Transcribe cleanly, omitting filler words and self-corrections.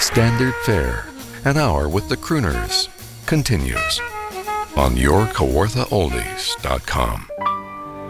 Standard Fare, an hour with the crooners, continues on YourKawarthaOldies.com.